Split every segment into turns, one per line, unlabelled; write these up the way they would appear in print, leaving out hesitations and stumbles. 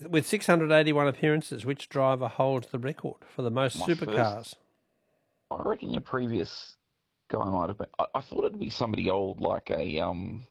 with 681 appearances, which driver holds the record for the most supercars?
I reckon your previous guy might have been. I thought it'd be somebody old, like a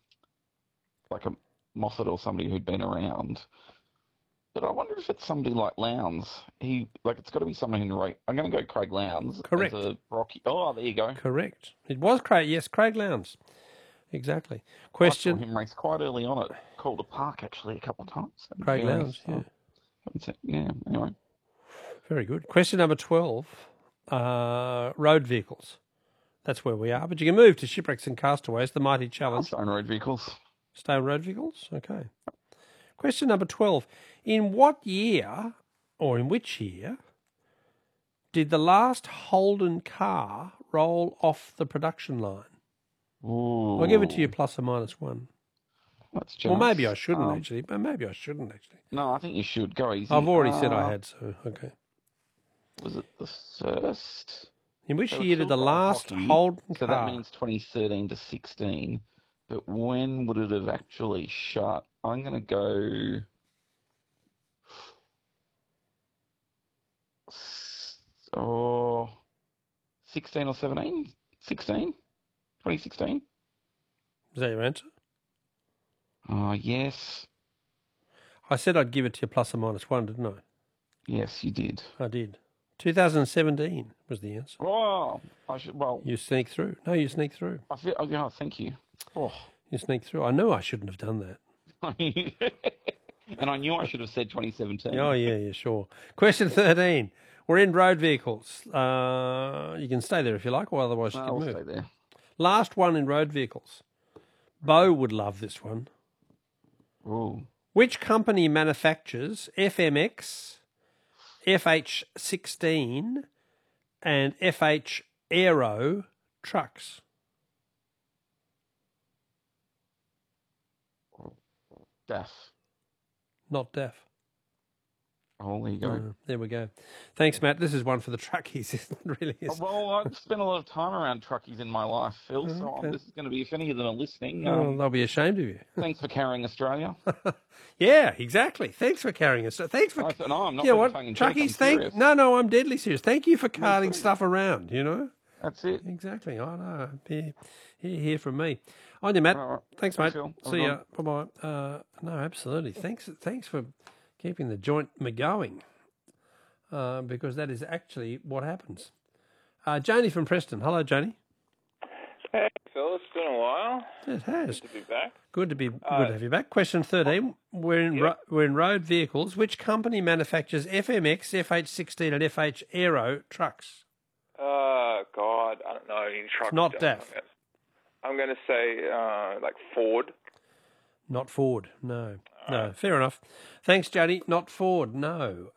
Moffat or somebody who'd been around. But I wonder if it's somebody like Lowndes. It's got to be someone who I'm going to go Craig Lowndes.
Correct.
As a Rocky. Oh, there you go.
Correct. It was Craig. Yes, Craig Lowndes. Exactly. Question.
I saw him race quite early on at Calder Park, actually, a couple of times.
Craig Lowndes, yeah.
Yeah, anyway.
Very good. Question number 12. Road vehicles. That's where we are. But you can move to Shipwrecks and Castaways, the mighty challenge.
Stone road vehicles.
Stone road vehicles? Okay. Question number 12. In what year, or in which year, did the last Holden car roll off the production line?
Ooh.
I'll give it to you plus or minus one.
That's generous.
Well, maybe I shouldn't actually. But maybe I shouldn't actually.
No, I think you should. Go easy.
I've already said I had, so okay.
Was it the first?
In which year did the last Holden car...
So that means 2013 to 16. But when would it have actually shut? I'm going to go... 16 or 17? 16? 2016?
Is that your answer?
Yes.
I said I'd give it to you plus or minus one, didn't I?
Yes, you did.
I did. 2017 was the answer.
Oh,
You sneak through. No, you sneak through.
Thank you. Oh.
You sneak through. I knew I shouldn't have done that.
And I knew I should have said 2017.
Oh, yeah, sure. Question 13. We're in road vehicles. You can stay there if you like, or otherwise you can move.
I'll stay there.
Last one in road vehicles. Bo would love this one.
Ooh.
Which company manufactures FMX, FH16, and FH Aero trucks?
DAF.
Not DAF.
Oh, there you go.
There we go. Thanks, Matt. This is one for the truckies, isn't it? Really is.
Well, I've spent a lot of time around truckies in my life, Phil, so this is going to be, if any of them are listening...
they'll be ashamed of you.
Thanks for carrying Australia.
Yeah, exactly. Thanks for carrying us. Thanks for...
No, I'm not
you know what?
Truckies,
No, I'm deadly serious. Thank you for carting stuff around, you know?
That's it.
Exactly. I know. Hear from me. On you, Matt.
Right.
Thanks, mate.
Phil.
See ya. Bye-bye. No, absolutely. Thanks for keeping the joint going, because that is actually what happens. Janie from Preston. Hello, Janie.
Hey, Phil. It's been a while.
It has.
Good to be back.
Good to have you back. Question 13. We're in road vehicles. Which company manufactures FMX, FH16, and FH Aero trucks?
God, I don't know any trucks.
It's not DAF.
I'm going to say like Ford.
Not Ford, no. No, fair enough. Thanks, Jody. Not Ford, no.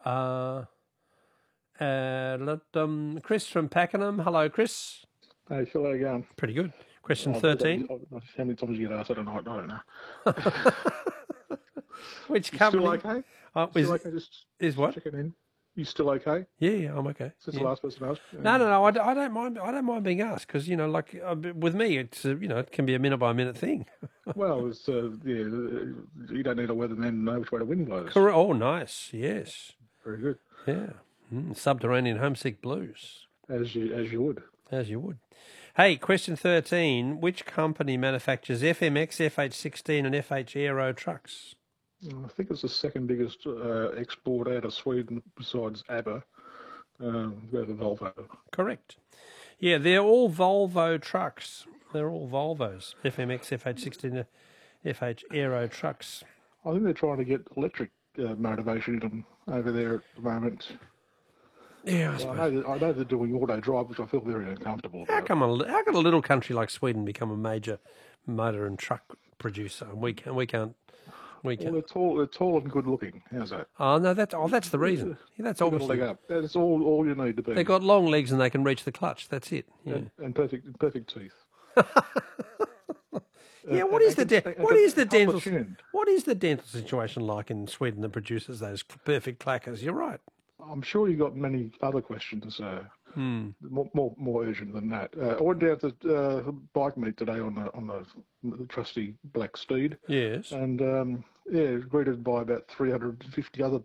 Chris from Pakenham. Hello, Chris.
Hey, Phil, how you going?
Pretty good. Question 13.
How many times you get asked that a night? I don't know.
Which company?
Still okay? Still okay?
Is what?
Checking in. You still okay?
Yeah, I'm okay.
Since the last person asked.
No. I don't mind. I don't mind being asked because with me, it's it can be a minute by minute thing.
Well, it's you don't need a weatherman to know which way the wind blows.
Correct. Oh, nice. Yes.
Very good.
Yeah. Subterranean homesick blues.
As you would.
As you would. Hey, question 13. Which company manufactures FMX, FH16, and FH Aero trucks?
I think it's the second biggest export out of Sweden besides ABBA, Volvo.
Correct. Yeah, they're all Volvo trucks. They're all Volvos. FMX, FH16, FH Aero trucks.
I think they're trying to get electric motivation in them over there at the moment.
Yeah,
I know they're doing auto drive, which I feel very uncomfortable about.
How can a little country like Sweden become a major motor and truck producer? And we can't.
Well, they're tall and good looking. How's that?
Oh no, that's the reason. Yeah, that's obviously.
Leg up. That's all you need to be.
They've got long legs and they can reach the clutch. That's it. Yeah.
And perfect teeth.
Yeah, what is the dental situation like in Sweden that produces those perfect clackers? You're right.
I'm sure you've got many other questions, more urgent than that. I went down to bike meet today on the trusty black steed.
Yes.
And greeted by about 350 other